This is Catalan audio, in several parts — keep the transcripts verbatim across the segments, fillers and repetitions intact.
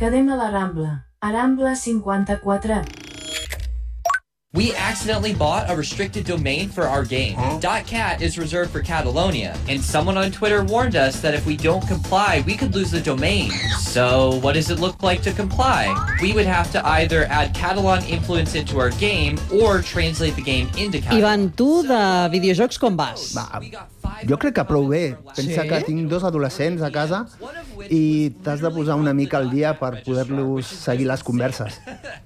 Quedem a la Rambla. A Rambla cinquanta-quatre. We accidentally bought a restricted domain for our game. Huh? .cat is reserved for Catalonia, and someone on Twitter warned us that if we don't comply, we could lose the domain. So what does it look like to comply? We would have to either add Catalan influence into our game or translate the game into Catalan. Ivan, tu de videojocs com vas? Va, jo crec que prou bé. Pensa Sí? que tinc dos adolescents a casa i t'has de posar una mica al dia per poder-los seguir les converses.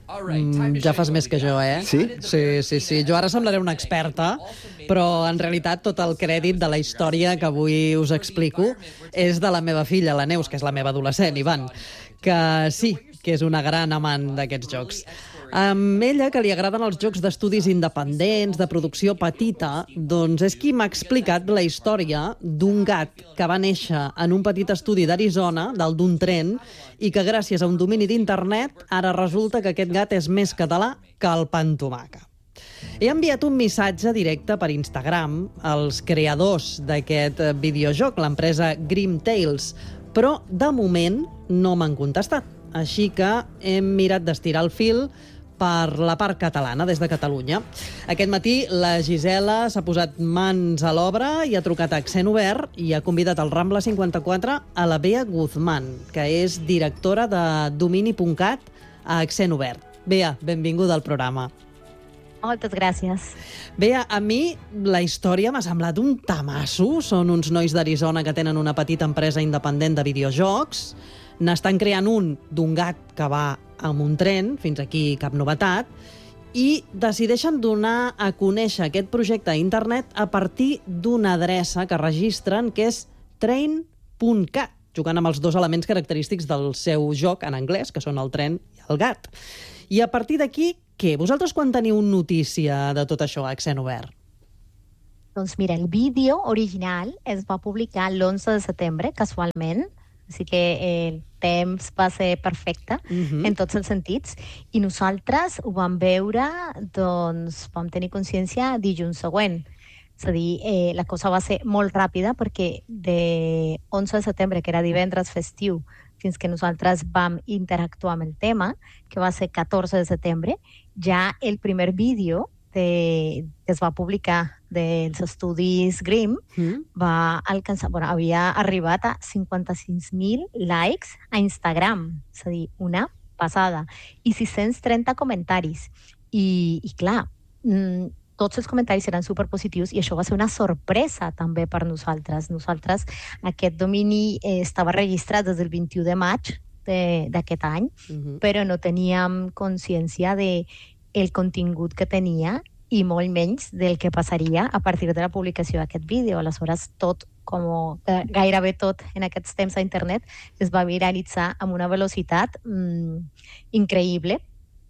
Mm, ja fas més que jo, eh? Sí? Sí, sí, sí. Jo ara semblaré una experta, però en realitat tot el crèdit de la història que avui us explico és de la meva filla, la Neus, que és la meva adolescent, Ivan, que sí, que és una gran amant d'aquests jocs. Amb ella, que li agraden els jocs d'estudis independents, de producció petita, doncs és qui m'ha explicat la història d'un gat que va néixer en un petit estudi d'Arizona, dalt d'un tren, i que gràcies a un domini d'internet ara resulta que aquest gat és més català que el pa amb tomàquet. He enviat un missatge directe per Instagram als creadors d'aquest videojoc, l'empresa Grim Tales, però de moment no m'han contestat. Així que hem mirat d'estirar el fil per la part catalana, des de Catalunya. Aquest matí la Gisela s'ha posat mans a l'obra i ha trucat a Accent Obert i ha convidat al Rambla cinquanta-quatre a la Bea Guzmán, que és directora de domini punt cat a Accent Obert. Bea, benvinguda al programa. Moltes gràcies. Bea, a mi la història m'ha semblat un tamasso. Són uns nois d'Arizona que tenen una petita empresa independent de videojocs. N'estan creant un d'un gat que va amb un tren, fins aquí cap novetat, i decideixen donar a conèixer aquest projecte a internet a partir d'una adreça que registren, que és train punt cat, jugant amb els dos elements característics del seu joc en anglès, que són el tren i el gat. I a partir d'aquí, què? Vosaltres quan teniu notícia de tot això a Accent Obert? Doncs mira, el vídeo original es va publicar l'onze de setembre, casualment, així que el temps va ser perfecte uh-huh. en tots els sentits, i nosaltres ho vam veure, doncs vam tenir consciència dilluns següent. És a dir, eh, la cosa va ser molt ràpida perquè de onze de setembre, que era divendres festiu, fins que nosaltres vam interactuar amb el tema, que va ser catorze de setembre, ja el primer vídeo de, que es va publicar dels estudis Grimm mm. va alcançar, bueno, havia arribat a cinquanta-sis mil likes a Instagram, és a dir, una passada, i sis-cents trenta comentaris. I, i clar, mmm, tots els comentaris eren superpositius i això va ser una sorpresa també per nosaltres. Nosaltres, aquest domini eh, estava registrat des del vint-i-u de maig d'aquest any, uh-huh. però no teníem consciència de el contingut que tenia i molt menys del que passaria a partir de la publicació d'aquest vídeo. Aleshores, tot, com gairebé tot en aquests temps a internet, es va viralitzar amb una velocitat mmm, increïble.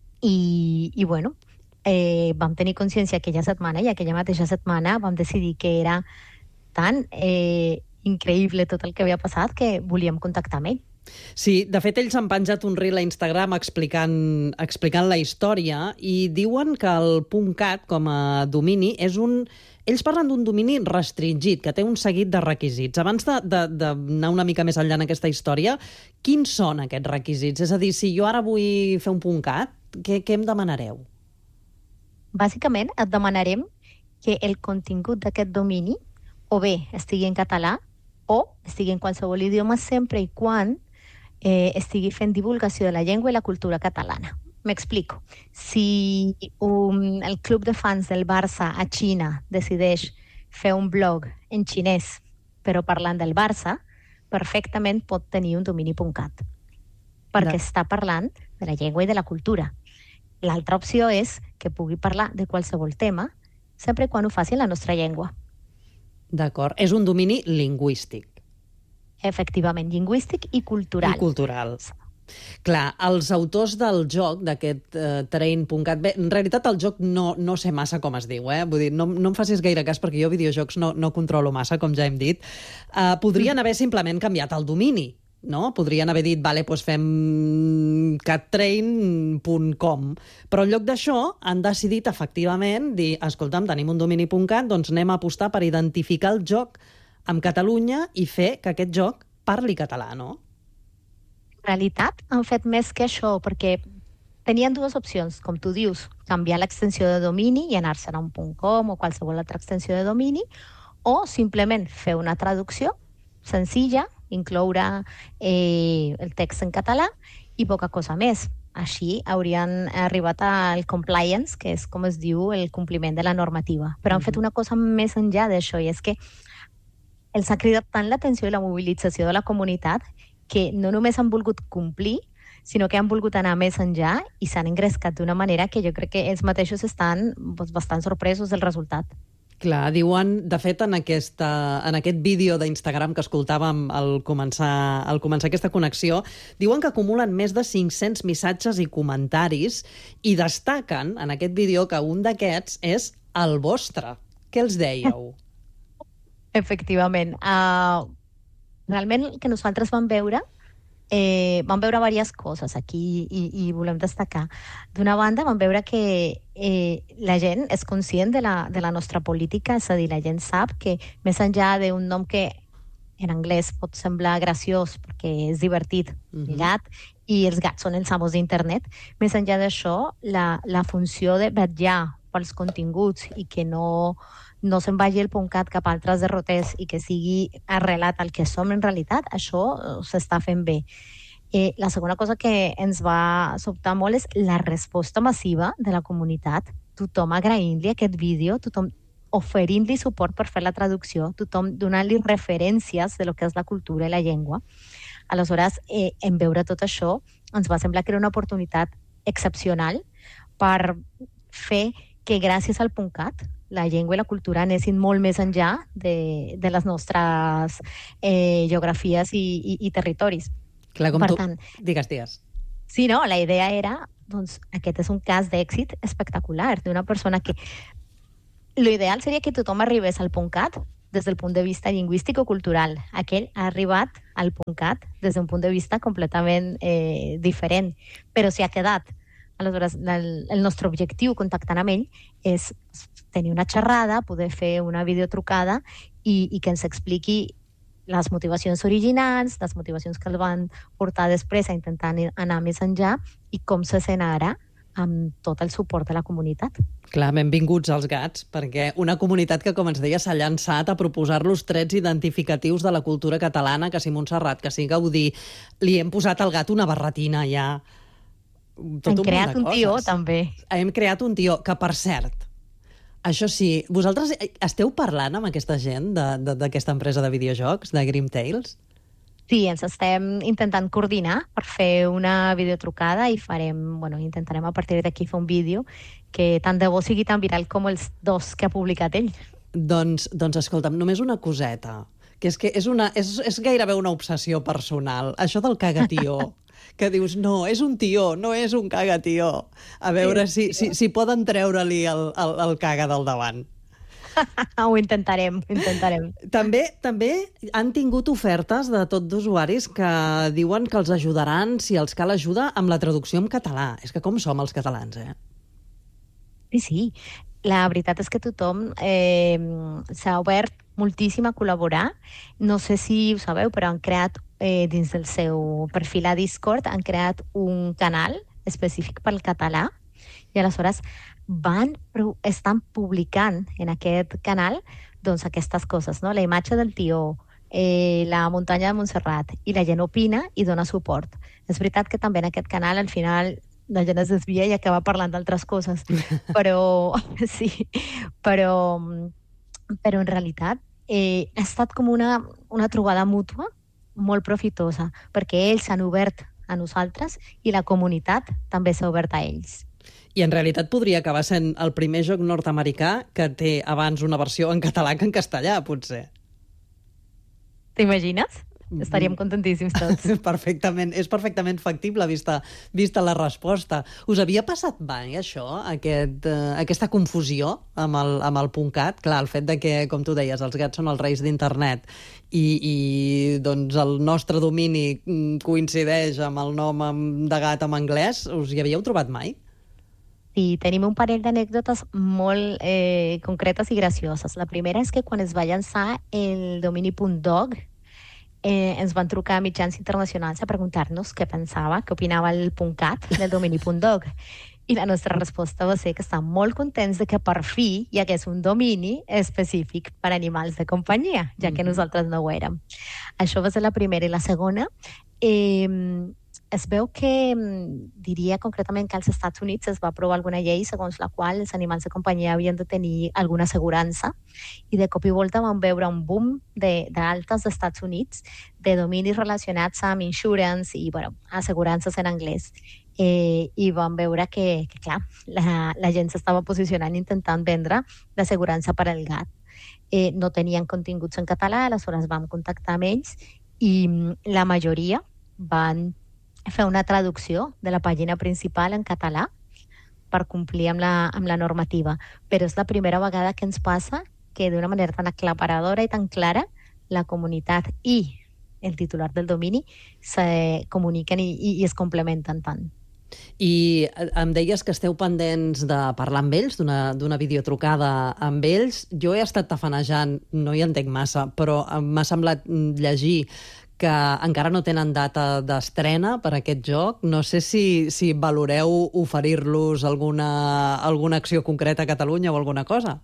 I, i bueno, eh, vam tenir consciència aquella setmana i aquella mateixa setmana vam decidir que era tan eh, increïble tot el que havia passat que volíem contactar amb ell. Sí, de fet, ells han penjat un reel a Instagram explicant, explicant la història i diuen que el .cat com a domini és un... Ells parlen d'un domini restringit, que té un seguit de requisits. Abans d'anar una mica més enllà en aquesta història, quins són aquests requisits? És a dir, si jo ara vull fer un .cat, què, què em demanareu? Bàsicament, et demanarem que el contingut d'aquest domini o bé estigui en català o estigui en qualsevol idioma sempre i quan Eh, estigui fent divulgació de la llengua i la cultura catalana. M'explico. Si un, el club de fans del Barça a Xina decideix fer un blog en xinès, però parlant del Barça, perfectament pot tenir un domini .cat, perquè no. està parlant de la llengua i de la cultura. L'altra opció és que pugui parlar de qualsevol tema, sempre quan ho faci en la nostra llengua. D'acord. És un domini lingüístic. Efectivament, lingüístic i cultural. I cultural. Clar, els autors del joc, d'aquest eh, train punt cat, bé, en realitat el joc no, no sé massa com es diu, eh? Vull dir, no, no em facis gaire cas perquè jo videojocs no, no controlo massa, com ja hem dit. Uh, podrien haver simplement canviat el domini, no? Podrien haver dit, vale, doncs fem cattrain punt com, però en lloc d'això han decidit efectivament dir, escolta'm, tenim un domini punt cat, doncs anem a apostar per identificar el joc amb Catalunya i fer que aquest joc parli català, no? realitat han fet més que això, perquè tenien dues opcions, com tu dius, canviar l'extensió de domini i anar-se'n a un .com o qualsevol altra extensió de domini, o simplement fer una traducció senzilla, incloure eh, el text en català i poca cosa més. Així haurien arribat al compliance, que és com es diu el compliment de la normativa. Però han fet una cosa més enllà d'això, i és que els ha cridat tant l'atenció i la mobilització de la comunitat que no només han volgut complir, sinó que han volgut anar més enllà i s'han engrescat d'una manera que jo crec que ells mateixos estan doncs, bastant sorpresos del resultat. Clar, diuen, de fet, en, aquesta, en aquest vídeo d'Instagram que escoltàvem al començar, al començar aquesta connexió, diuen que acumulen més de cinc-cents missatges i comentaris i destaquen en aquest vídeo que un d'aquests és el vostre. Què els dèieu? Efectivament. Uh, realment el que nosaltres vam veure Eh, vam veure diverses coses aquí i, i volem destacar. D'una banda, vam veure que eh, la gent és conscient de la, de la nostra política, és a dir, la gent sap que més enllà d'un nom que en anglès pot semblar graciós perquè és divertit, mm-hmm. gat, i els gats són els amos d'internet, més enllà d'això, la, la funció de vetllar pels continguts i que no... no se'n vagi el .cat cap a altres derroters i que sigui arrelat al que som en realitat, això s'està fent bé. Eh, la segona cosa que ens va sobtar molt és la resposta massiva de la comunitat. Tothom agraint-li aquest vídeo, tothom oferint-li suport per fer la traducció, tothom donant-li referències de lo que és la cultura i la llengua. Aleshores, eh, en veure tot això, ens va semblar que era una oportunitat excepcional per fer que gràcies al .cat la llengua i la cultura anessin molt més enllà de, de les nostres eh, geografies i, i, i territoris. Clar, com per tu... tant, digues, digues. Sí, no? La idea era, doncs, aquest és un cas d'èxit espectacular, d'una persona que... L'ideal seria que tothom arribés al .cat des del punt de vista lingüístic o cultural. Aquell ha arribat al .cat des d'un punt de vista completament eh, diferent, però s'hi ha quedat. Aleshores, el, el nostre objectiu contactant amb ell és tenir una xerrada, poder fer una videotrucada i, i que ens expliqui les motivacions originals, les motivacions que el van portar després a intentar anar més enllà i com se sent ara amb tot el suport de la comunitat. Clar, benvinguts als gats, perquè una comunitat que, com ens deia, s'ha llançat a proposar-los trets identificatius de la cultura catalana, que si Montserrat, que si Gaudí, li hem posat al gat una barretina ja... Tot hem un creat un coses. tió, també. Hem creat un tió, que per cert, això sí, vosaltres esteu parlant amb aquesta gent d'aquesta empresa de videojocs, de Grim Tales? Sí, ens estem intentant coordinar per fer una videotrucada i farem, bueno, intentarem a partir d'aquí fer un vídeo que tant de bo sigui tan viral com els dos que ha publicat ell. Doncs, doncs escolta'm, només una coseta, que és que és, una, és, és gairebé una obsessió personal, això del cagatió. Que dius, no, és un tió, no és un cagatió. A veure si, si, si poden treure-li el, el, el caga del davant. Ho intentarem, ho intentarem. També, també han tingut ofertes de tot d'usuaris que diuen que els ajudaran, si els cal ajuda, amb la traducció en català. És que com som els catalans, eh? Sí, sí. La veritat és que tothom eh, s'ha obert moltíssim a col·laborar. No sé si ho sabeu, però han creat eh, dins del seu perfil a Discord, han creat un canal específic pel català i aleshores van, estan publicant en aquest canal doncs, aquestes coses, no? La imatge del tió, eh, la muntanya de Montserrat, i la gent opina i dona suport. És veritat que també en aquest canal al final la gent es desvia i acaba parlant d'altres coses, però sí, però, però en realitat eh, ha estat com una, una trobada mútua molt profitosa, perquè ells s'han obert a nosaltres i la comunitat també s'ha obert a ells. I en realitat podria acabar sent el primer joc nord-americà que té abans una versió en català que en castellà, potser. T'imagines? Estaríem contentíssims tots. Perfectament, és perfectament factible vista, vista la resposta. Us havia passat mai això, aquest, uh, aquesta confusió amb el, amb el .cat? Clar, el fet de que, com tu deies, els gats són els reis d'internet i, i doncs el nostre domini coincideix amb el nom de gat en anglès, us hi havíeu trobat mai? Sí, tenim un parell d'anècdotes molt eh, concretes i gracioses. La primera és que quan es va llançar el domini .dog, eh, ens van trucar a mitjans internacionals a preguntar-nos què pensava, què opinava el .cat del domini .dog. I la nostra resposta va ser que estan molt contents de que per fi hi hagués un domini específic per animals de companyia, ja que nosaltres no ho érem. Això va ser la primera. I la segona, eh, es veu que, diria concretament que als Estats Units es va aprovar alguna llei segons la qual els animals de companyia havien de tenir alguna assegurança, i de cop i volta vam veure un boom d'altes de, d'Estats Units de dominis relacionats amb insurance i, bueno, assegurances en anglès. Eh, i vam veure que, que clar, la, la gent s'estava posicionant intentant vendre l'assegurança per al gat. Eh, no tenien continguts en català, aleshores vam contactar amb ells i la majoria van fer una traducció de la pàgina principal en català per complir amb la, amb la normativa. Però és la primera vegada que ens passa que d'una manera tan aclaparadora i tan clara la comunitat i el titular del domini se comuniquen i, i, i es complementen tant. I em deies que esteu pendents de parlar amb ells, d'una videotrucada amb ells. Jo he estat tafanejant, no hi entenc massa, però m'ha semblat llegir que encara no tenen data d'estrena per aquest joc. No sé si, si valoreu oferir-los alguna, alguna acció concreta a Catalunya o alguna cosa.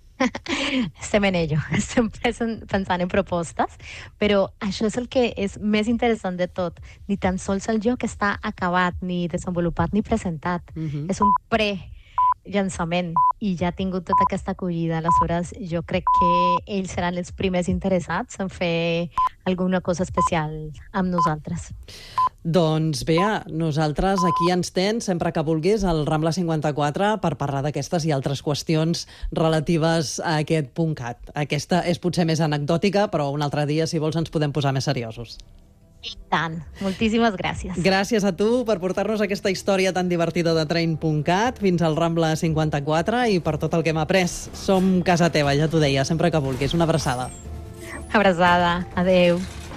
Estem en ello, estem pensant en propostes, però això és el que és més interessant de tot. Ni tan sols el joc està acabat, ni desenvolupat, ni presentat. Uh-huh. És un pre-llançament i ja ha tingut tota aquesta acollida. Aleshores, jo crec que ells seran els primers interessats en fer alguna cosa especial amb nosaltres. Doncs bé, nosaltres aquí ens tens sempre que vulguis al Rambla cinquanta-quatre per parlar d'aquestes i altres qüestions relatives a aquest .cat. Aquesta és potser més anecdòtica, però un altre dia, si vols, ens podem posar més seriosos. I tant. Moltíssimes gràcies. Gràcies a tu per portar-nos aquesta història tan divertida de Train.cat fins al Rambla cinquanta-quatre i per tot el que hem après. Som casa teva, ja t'ho deia, sempre que vulguis. Una abraçada. Abraçada. Adéu.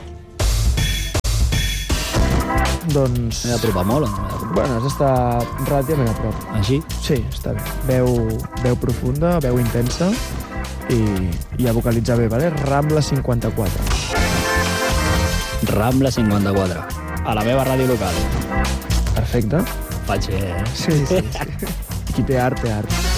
Doncs... M'he d'apropar molt o no m'he d'apropar? Bueno, has d'estar relativament a prop. Així? Sí, està bé. Veu, veu profunda, veu intensa i, i a vocalitzar bé, vale? Rambla cinquanta-quatre. Rambla cinquanta-quatre. A la meva ràdio local. Perfecte. Faig bé, eh? Sí, sí, sí. Qui té art, té art.